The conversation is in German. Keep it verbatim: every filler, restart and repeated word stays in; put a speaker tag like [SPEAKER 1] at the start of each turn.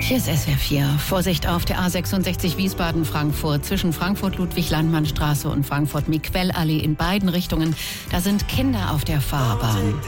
[SPEAKER 1] Hier ist S W R vier. Vorsicht auf der A sechsundsechzig Wiesbaden-Frankfurt zwischen Frankfurt-Ludwig-Landmann-Straße und Frankfurt-Miquellallee in beiden Richtungen. Da sind Kinder auf der Fahrbahn.